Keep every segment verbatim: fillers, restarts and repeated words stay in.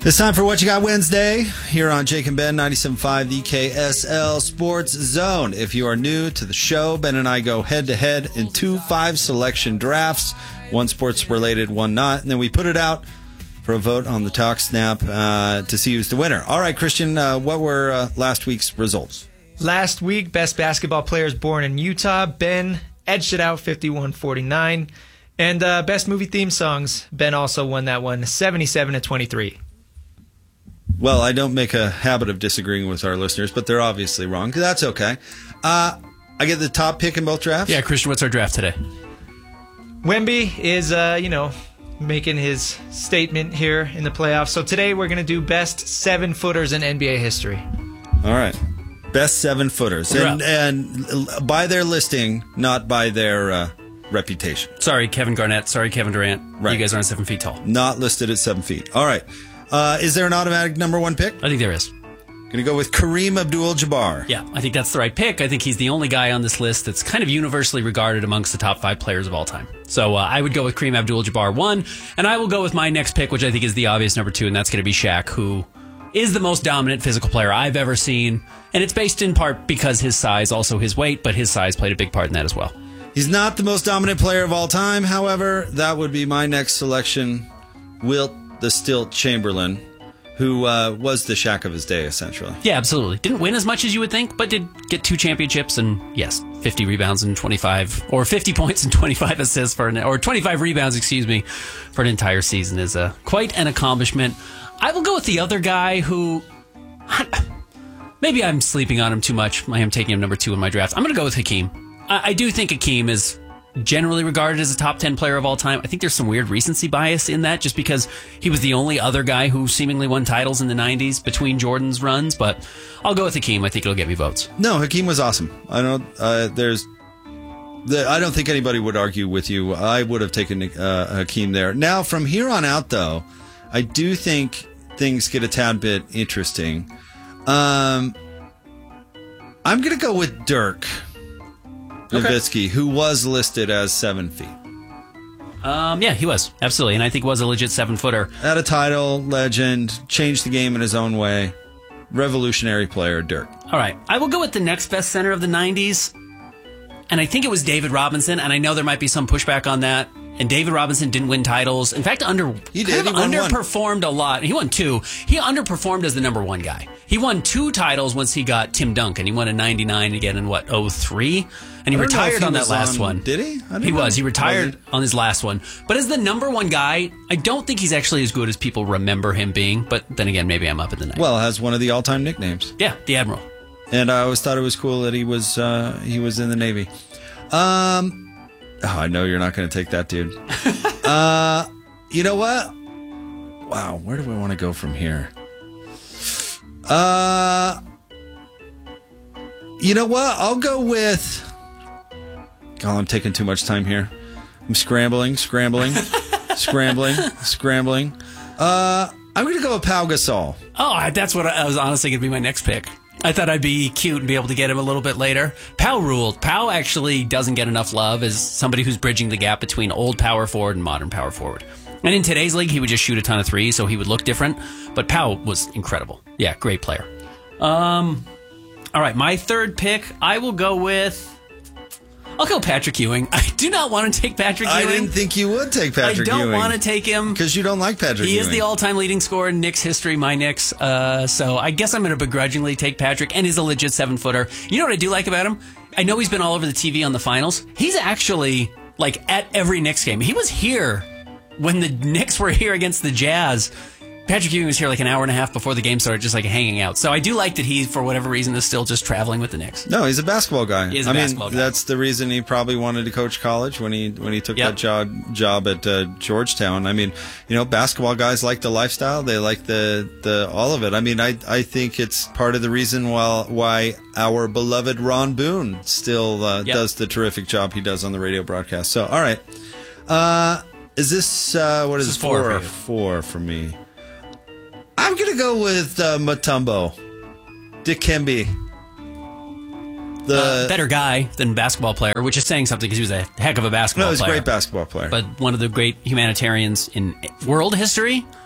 It's time for What You Got Wednesday here on Jake and Ben, ninety-seven point five the K S L Sports Zone. If you are new to the show, Ben and I go head-to-head in two five-selection drafts, one sports-related, one not, and then we put it out for a vote on the Talk Snap uh, to see who's the winner. All right, Christian, uh, what were uh, last week's results? Last week, best basketball players born in Utah, Ben edged it out fifty-one forty-nine. And uh, best movie theme songs, Ben also won that one, seventy-seven to twenty-three. Well, I don't make a habit of disagreeing with our listeners, but they're obviously wrong. That's okay. Uh, I get the top pick in both drafts? Yeah, Christian, what's our draft today? Wemby is, uh, you know, making his statement here in the playoffs. So today we're going to do best seven-footers in N B A history. All right. Best seven-footers. And, and by their listing, not by their uh, reputation. Sorry, Kevin Garnett. Sorry, Kevin Durant. Right. You guys aren't seven feet tall. Not listed at seven feet. All right. Uh, is there an automatic number one pick? I think there is. Going to go with Kareem Abdul-Jabbar. Yeah, I think that's the right pick. I think he's the only guy on this list that's kind of universally regarded amongst the top five players of all time. So uh, I would go with Kareem Abdul-Jabbar one, and I will go with my next pick, which I think is the obvious number two, and that's going to be Shaq, who is the most dominant physical player I've ever seen. And it's based in part because his size, also his weight, but his size played a big part in that as well. He's not the most dominant player of all time, however. That would be my next selection, Wilt the Stilt Chamberlain, who uh, was the Shaq of his day, essentially. Yeah, absolutely. Didn't win as much as you would think, but did get two championships and, yes, fifty rebounds and twenty-five, or fifty points and twenty-five assists for an, or twenty-five rebounds, excuse me, for an entire season is uh, quite an accomplishment. I will go with the other guy who, maybe I'm sleeping on him too much. I am taking him number two in my draft. I'm going to go with Hakeem. I, I do think Hakeem is generally regarded as a top ten player of all time. I think there's some weird recency bias in that just because he was the only other guy who seemingly won titles in the nineties between Jordan's runs, but I'll go with Hakeem. I think it'll get me votes. No, Hakeem was awesome. I don't, uh, there's, the, I don't think anybody would argue with you. I would have taken uh, Hakeem there. Now, from here on out, though, I do think things get a tad bit interesting. Um, I'm going to go with Dirk Nowitzki, okay, who was listed as seven feet. Um, yeah, he was. Absolutely. And I think was a legit seven-footer. Had a title, legend, changed the game in his own way. Revolutionary player, Dirk. All right. I will go with the next best center of the nineties. And I think it was David Robinson. And I know there might be some pushback on that. And David Robinson didn't win titles. In fact, under he did. Kind of he underperformed one. a lot. He won two. He underperformed as the number one guy. He won two titles once he got Tim Duncan. He won in ninety-nine again in, what, oh three? And he retired he on that last on, one. Did he? I he know. was. He retired was on his last one. But as the number one guy, I don't think he's actually as good as people remember him being. But then again, maybe I'm up in the night. Well, has one of the all-time nicknames. Yeah, the Admiral. And I always thought it was cool that he was uh, he was in the Navy. Um... Oh, I know you're not going to take that, dude. uh, you know what? Wow, where do we want to go from here? Uh, you know what? I'll go with... Oh, I'm taking too much time here. I'm scrambling, scrambling, scrambling, scrambling. Uh, I'm going to go with Pau Gasol. Oh, that's what I was honestly going to be my next pick. I thought I'd be cute and be able to get him a little bit later. Pau ruled. Pau actually doesn't get enough love as somebody who's bridging the gap between old power forward and modern power forward. And in today's league, he would just shoot a ton of threes, so he would look different. But Pau was incredible. Yeah, great player. Um, all right, my third pick, I will go with... I'll go Patrick Ewing. I do not want to take Patrick Ewing. I didn't think you would take Patrick Ewing. I don't want to take him. Because you don't like Patrick he Ewing. He is the all-time leading scorer in Knicks history, my Knicks. Uh, so I guess I'm going to begrudgingly take Patrick, and he's a legit seven-footer. You know what I do like about him? I know he's been all over the T V on the finals. He's actually, like, at every Knicks game. He was here when the Knicks were here against the Jazz. Patrick Ewing was here like an hour and a half before the game started, just like hanging out. So I do like that he, for whatever reason, is still just traveling with the Knicks. No, he's a basketball guy. He is a I basketball mean, guy. That's the reason he probably wanted to coach college when he when he took Yep. that job job at uh, Georgetown. I mean, you know, basketball guys like the lifestyle. They like the the all of it. I mean, I I think it's part of the reason why why our beloved Ron Boone still uh, Yep. does the terrific job he does on the radio broadcast. So, all right, uh, is this uh, what is This is four? four for you. Four for me. I'm going to go with uh, Mutombo, Dikembe. The uh, better guy than basketball player, which is saying something because he was a heck of a basketball no, he's a player. great basketball player. But one of the great humanitarians in world history.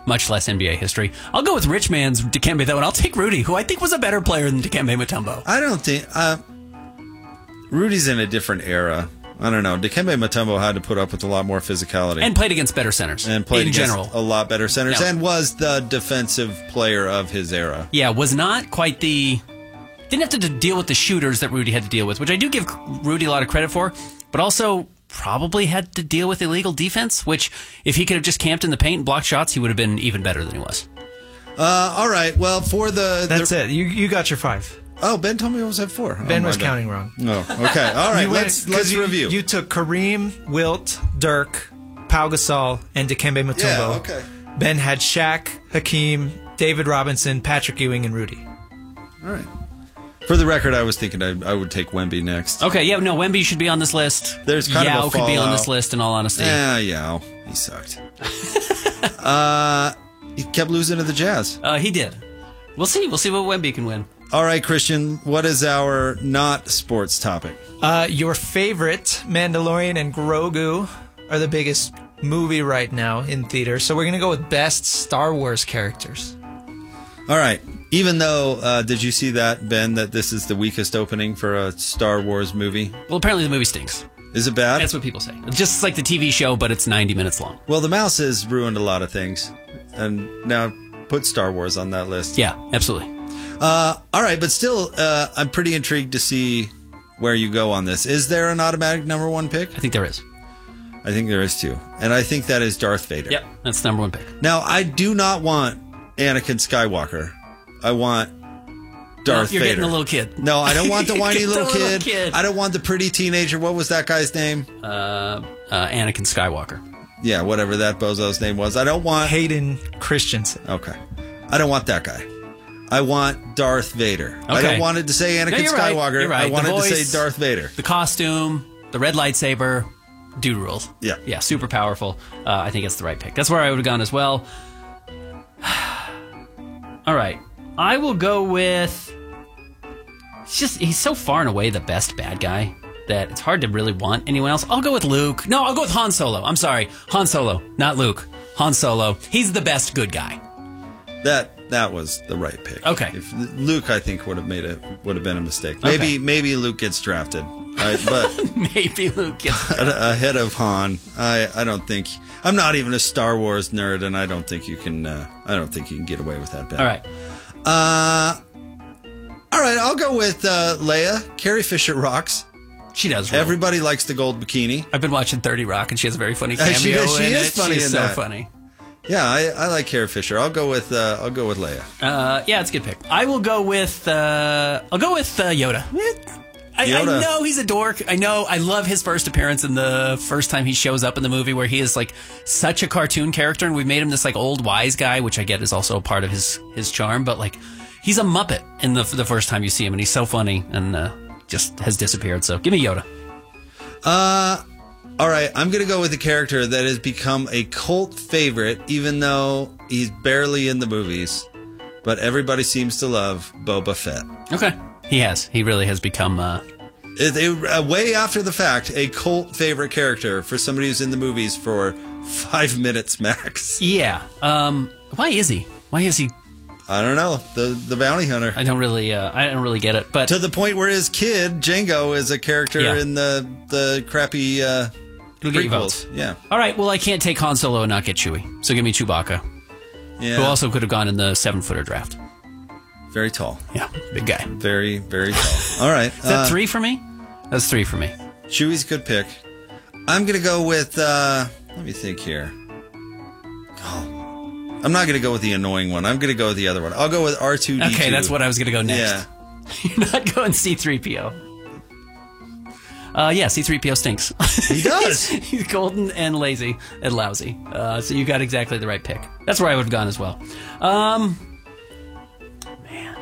much less N B A history. I'll go with rich man's Dikembe, though, and I'll take Rudy, who I think was a better player than Dikembe Mutombo. I don't think... Uh, Rudy's in a different era. I don't know. Dikembe Mutombo had to put up with a lot more physicality. And played against better centers. And played in against general. a lot better centers. Yeah. And was the defensive player of his era. Yeah, was not quite the... Didn't have to d- deal with the shooters that Rudy had to deal with, which I do give Rudy a lot of credit for, but also probably had to deal with illegal defense, which if he could have just camped in the paint and blocked shots, he would have been even better than he was. Uh, all right. Well, for the... That's the, it. You you got your five. Oh, Ben told me I was at four. Ben oh, was God. counting wrong. Oh, okay. All right. You went- let's 'cause let's you, review. You took Kareem, Wilt, Dirk, Pau Gasol, and Dikembe Mutombo. Yeah, okay. Ben had Shaq, Hakeem, David Robinson, Patrick Ewing, and Rudy. All right. For the record, I was thinking I, I would take Wemby next. Okay, yeah, no, Wemby should be on this list. There's kind of Yao a could be on fallout. this list, in all honesty. Yeah, yeah. He sucked. uh, he kept losing to the Jazz. Uh, he did. We'll see. We'll see what Wemby can win. All right, Christian, what is our not sports topic? Uh, your favorite Mandalorian and Grogu are the biggest movie right now in theaters. So we're going to go with best Star Wars characters. All right. Even though, uh, did you see that, Ben, that this is the weakest opening for a Star Wars movie? Well, apparently the movie stinks. Is it bad? That's what people say. It's just like the T V show, but it's ninety minutes long. Well, the mouse has ruined a lot of things. And now put Star Wars on that list. Yeah, absolutely. Uh, all right, but still, uh, I'm pretty intrigued to see where you go on this. Is there an automatic number one pick? I think there is. I think there is too. And I think that is Darth Vader. Yep, that's the number one pick. Now, I do not want Anakin Skywalker. I want Darth You're Vader. getting a little kid. No, I don't want the whiny Get the little, little kid. kid. I don't want the pretty teenager. What was that guy's name? Uh, uh, Anakin Skywalker. Yeah, whatever that bozo's name was. I don't want... Hayden Christensen. Okay. I don't want that guy. I want Darth Vader. I Okay. don't want it to say Anakin No, you're right. Skywalker. You're right. I wanted The to voice, say Darth Vader. The costume, the red lightsaber, dude rules. Yeah. Yeah, super powerful. Uh, I think it's the right pick. That's where I would have gone as well. All right. I will go with... It's just, he's so far and away the best bad guy that it's hard to really want anyone else. I'll go with Luke. No, I'll go with Han Solo. I'm sorry. Han Solo, not Luke. Han Solo. He's the best good guy. That that was the right pick. Okay. If Luke, I think, would have made it would have been a mistake. Maybe Okay. maybe Luke gets drafted, right? But Maybe Luke gets... ahead of Han, I I don't think. I'm not even a Star Wars nerd, and I don't think you can. Uh, I don't think you can get away with that bet. All right. Uh, all right. I'll go with uh, Leia. Carrie Fisher rocks. She does rule. Everybody likes the gold bikini. I've been watching thirty Rock, and she has a very funny Uh, cameo she does- she in is it. funny She's in so that. funny. Yeah, I, I like Carrie Fisher. I'll go with uh, I'll go with Leia. Uh, yeah, it's a good pick. I will go with uh, I'll go with uh, Yoda. I, I Yoda. know he's a dork. I know. I love his first appearance and the first time he shows up in the movie, where he is like such a cartoon character, and we've made him this like old wise guy, which I get is also a part of his his charm. But like, he's a Muppet in the the first time you see him, and he's so funny, and uh, just has disappeared. So give me Yoda. Uh, all right. I'm going to go with a character that has become a cult favorite, even though he's barely in the movies. But everybody seems to love Boba Fett. Okay, he has. He really has become. Uh, It, it, uh, way after the fact, a cult favorite character for somebody who's in the movies for five minutes max. yeah. Um. Why is he? Why is he? I don't know. The the bounty hunter. I don't really. Uh, I don't really get it. But To the point where his kid, Django, is a character Yeah. in the, the crappy uh, It'll get you prequels. votes. Yeah. All right, well, I can't take Han Solo and not get Chewie. So give me Chewbacca, Yeah. who also could have gone in the seven-footer draft. Very tall. Yeah, big guy. Very, very tall. All right. Is that three for me? That's three for me. Chewie's a good pick. I'm going to go with, uh, let me think here. Oh, I'm not going to go with the annoying one. I'm going to go with the other one. I'll go with R two D two. Okay, that's what I was going to go next. Yeah. You're not going C three P O. Uh, yeah, C three P O stinks. He does. He's golden and lazy and lousy. Uh, so you got exactly the right pick. That's where I would have gone as well. Um, man.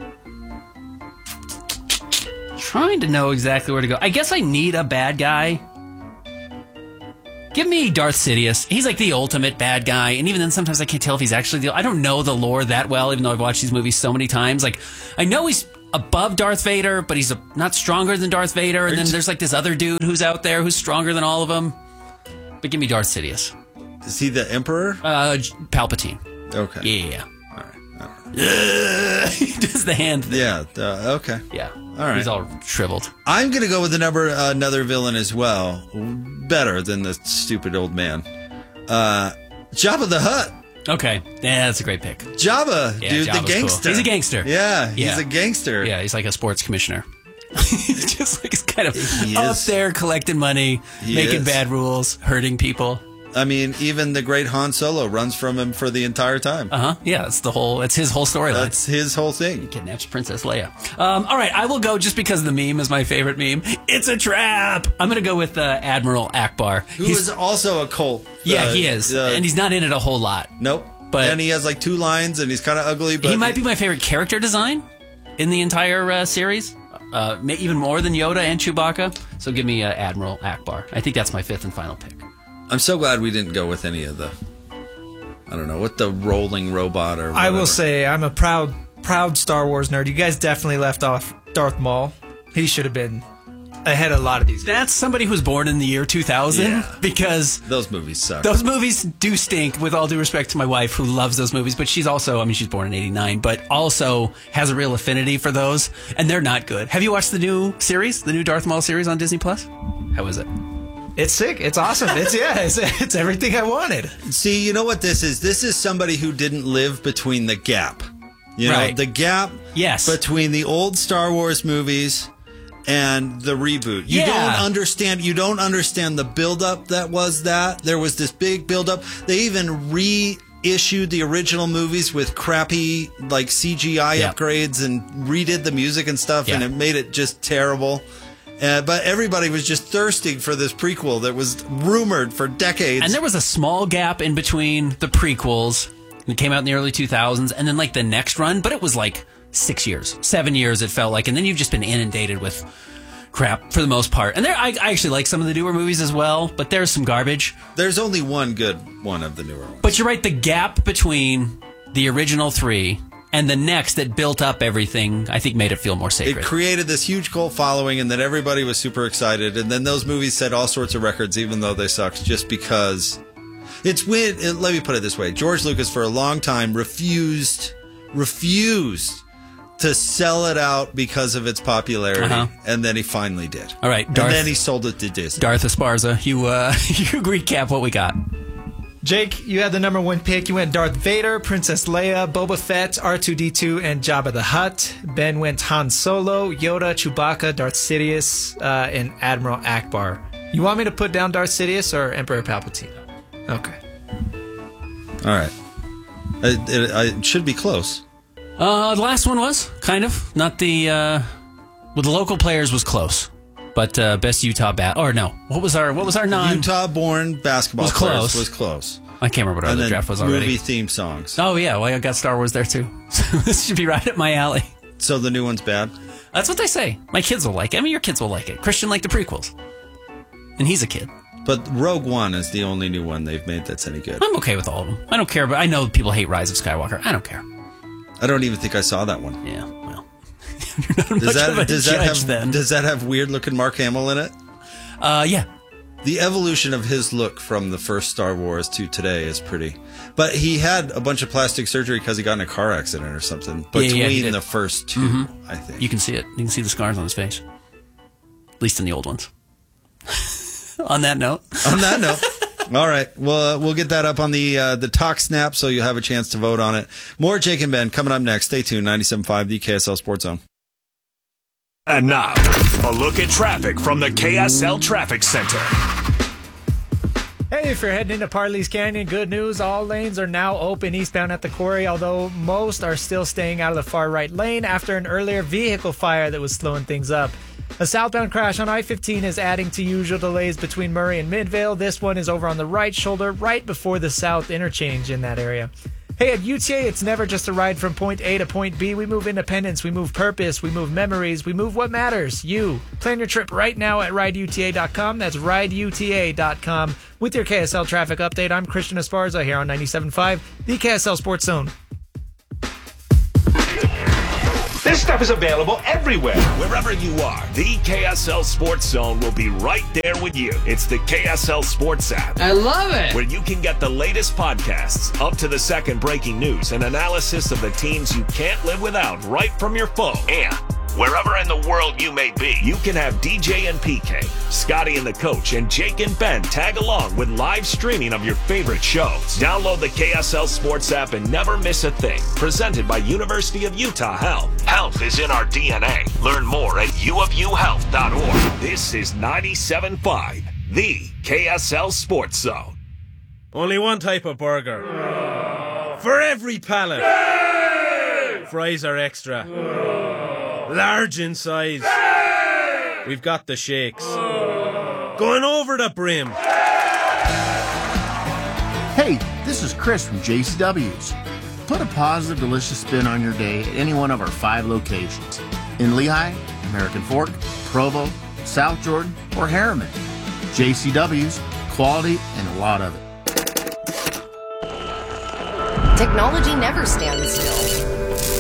Trying to know exactly where to go. I guess I need a bad guy. Give me Darth Sidious. He's like the ultimate bad guy. And even then, sometimes I can't tell if he's actually the... I don't know the lore that well, even though I've watched these movies so many times. Like, I know he's above Darth Vader, but he's a, not stronger than Darth Vader. And then there's like this other dude who's out there who's stronger than all of them. But give me Darth Sidious. Is he the Emperor? Uh, Palpatine. Okay. Yeah. All right. All right. He does the hand thing. Yeah. Uh, okay. Yeah. All right. He's all shriveled. I'm going to go with the number uh, another villain as well. Better than the stupid old man. Uh, Jabba the Hutt. Okay. Yeah, that's a great pick. Jabba, Yeah, dude, Jabba's the gangster. cool. He's a gangster. Yeah, he's Yeah. a gangster. Yeah, he's like a sports commissioner. He's just like, he's kind of He up is. there collecting money, He making is. bad rules, hurting people. I mean, even the great Han Solo runs from him for the entire time. Uh huh. Yeah, it's the whole. It's his whole storyline. That's his whole thing. Kidnaps Princess Leia. Um, all right, I will go just because the meme is my favorite meme. It's a trap. I'm going to go with uh, Admiral Akbar. Who He's- is also a cult. yeah, uh, he is, uh, and he's not in it a whole lot. Nope. But- and he has like two lines, and he's kind of ugly. But He might be my favorite character design in the entire uh, series, uh, may- even more than Yoda and Chewbacca. So give me uh, Admiral Akbar. I think that's my fifth and final pick. I'm so glad we didn't go with any of the. I don't know what the rolling robot or. Whatever. I will say I'm a proud, proud Star Wars nerd. You guys definitely left off Darth Maul. He should have been ahead of a lot of these. That's somebody who's born in the year two thousand Yeah. because those movies suck. those movies do stink, with all due respect to my wife who loves those movies, but she's also, I mean, she's born in eighty-nine, but also has a real affinity for those, and they're not good. Have you watched the new series, the new Darth Maul series on Disney Plus? How is it? It's sick. It's awesome. It's yeah. It's, it's everything I wanted. See, you know what this is? This is somebody who didn't live between the gap. You know, Right. the gap Yes. between the old Star Wars movies and the reboot. You Yeah. don't understand you don't understand the buildup that was that. There was this big buildup. They even reissued the original movies with crappy like C G I Yeah. upgrades and redid the music and stuff, and Yeah. it made it just terrible. Uh, but everybody was just thirsting for this prequel that was rumored for decades. And there was a small gap in between the prequels. It came out in the early two thousands, and then like the next run, but it was like six years, seven years. It felt like, and then you've just been inundated with crap for the most part. And there, I, I actually like some of the newer movies as well, but there's some garbage. There's only one good one of the newer ones. But you're right, the gap between the original three and the next that built up everything, I think made it feel more It sacred. created this huge cult following, and then everybody was super excited. And then those movies set all sorts of records, even though they sucked, just because. It's weird. and Let me put it this way: George Lucas, for a long time, refused, refused to sell it out because of its popularity, Uh-huh. and then he finally did. All right, Darth- and then he sold it to Disney. Darth Esparza, you uh, you recap what we got. Jake, you had the number one pick. You went Darth Vader, Princess Leia, Boba Fett, R two D two, and Jabba the Hutt. Ben went Han Solo, Yoda, Chewbacca, Darth Sidious, uh, and Admiral Akbar. You want me to put down Darth Sidious or Emperor Palpatine? Okay. All right. It, it, it should be close. Uh, the last one was kind of not the uh, well, the local players was close, but uh, best Utah bat or no, what was our what was our non? Utah-born basketball Was players close. was close. I can't remember what our And other then draft was already. movie theme songs. Oh yeah, well I got Star Wars there too. So this should be right up my alley. So the new one's bad. That's what they say. My kids will like it. I mean, your kids will like it. Christian liked the prequels, and he's a kid. But Rogue One is the only new one they've made that's any good. I'm okay with all of them. I don't care, but I know people hate Rise of Skywalker. I don't care. I don't even think I saw that one. Yeah, well, you're not Does much that of a does that judge have then. does that have weird looking Mark Hamill in it? Uh, yeah. The evolution of his look from the first Star Wars to today is pretty. But he had a bunch of plastic surgery because he got in a car accident or something Yeah, between yeah, he did. the first two, I think. You can see it. You can see the scars on his face. At least in the old ones. On that note. On that note. All right. Well, uh, we'll get that up on the uh, the Talk Snap so you'll have a chance to vote on it. More Jake and Ben coming up next. Stay tuned. ninety-seven point five, the K S L Sports Zone. And now, a look at traffic from the K S L Traffic Center. Hey, if you're heading into Parley's Canyon, good news. All lanes are now open eastbound at the quarry, although most are still staying out of the far right lane after an earlier vehicle fire that was slowing things up. A southbound crash on I fifteen is adding to usual delays between Murray and Midvale. This one is over on the right shoulder, right before the south interchange in that area. Hey, at U T A, it's never just a ride from point A to point B. We move independence, we move purpose, we move memories, we move what matters, you. Plan your trip right now at ride U T A dot com. That's ride U T A dot com. With your K S L traffic update, I'm Christian Esparza here on ninety-seven point five, the K S L Sports Zone. This stuff is available everywhere. Wherever you are, the K S L Sports Zone will be right there with you. It's the K S L Sports app. I love it. Where you can get the latest podcasts, up to the second breaking news, and analysis of the teams you can't live without right from your phone. And wherever in the world you may be, you can have D J and P K, Scotty and the Coach, and Jake and Ben tag along with live streaming of your favorite shows. Download the K S L Sports app and never miss a thing. Presented by University of Utah Health. Health is in our D N A. Learn more at u of u health dot org. This is ninety-seven point five, the K S L Sports Zone. Only one type of burger. For every palate. Fries are extra. Large in size. We've got the shakes. Going over the brim. Hey, this is Chris from J C W's. Put a positive, delicious spin on your day at any one of our five locations. In Lehigh, American Fork, Provo, South Jordan, or Harriman. J C W's, quality and a lot of it. Technology never stands still.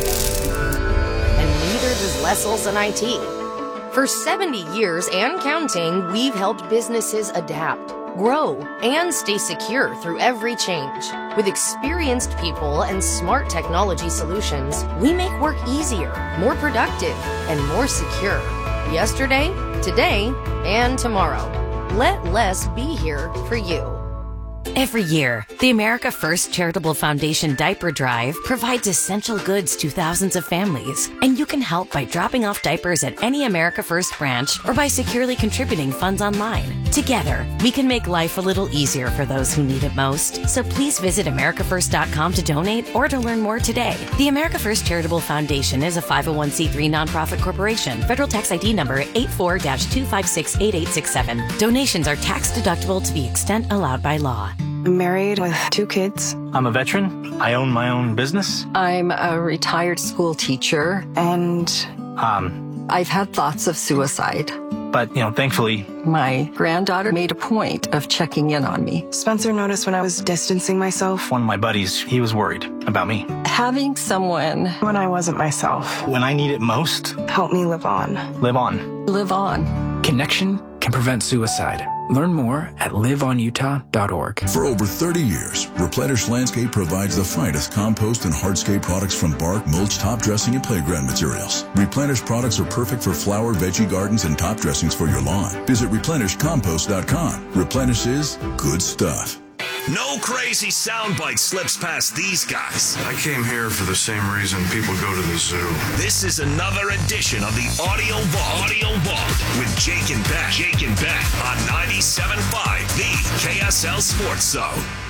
And neither does Les Olson I T. For seventy years and counting, we've helped businesses adapt, grow, and stay secure through every change. With experienced people and smart technology solutions, we make work easier, more productive, and more secure. Yesterday, today, and tomorrow. Let Les be here for you. Every year, the America First Charitable Foundation Diaper Drive provides essential goods to thousands of families, and you can help by dropping off diapers at any America First branch or by securely contributing funds online. Together, we can make life a little easier for those who need it most. So please visit america first dot com to donate or to learn more today. The America First Charitable Foundation is a five oh one c three nonprofit corporation. Federal tax I D number eight four two five six eight eight six seven. Donations are tax deductible to the extent allowed by law. I'm married with two kids. I'm a veteran. I own my own business. I'm a retired school teacher, and Um, I've had thoughts of suicide. but, you know, thankfully, My granddaughter made a point of checking in on me. Spencer noticed when I was distancing myself. one of my buddies, he was worried about me. Having someone When I wasn't myself. When I need it most, Help me live on. live on. live on. Connection can prevent suicide. Learn more at live on utah dot org. For over thirty years, Replenish Landscape provides the finest compost and hardscape products from bark, mulch, top dressing, and playground materials. Replenish products are perfect for flower, veggie gardens, and top dressings for your lawn. Visit replenish compost dot com. Replenish is good stuff. No crazy soundbite slips past these guys. I came here for the same reason people go to the zoo. This is another edition of the Audio Vault. Audio Vault with Jake and Ben. Jake and Ben on ninety-seven point five, the K S L Sports Zone.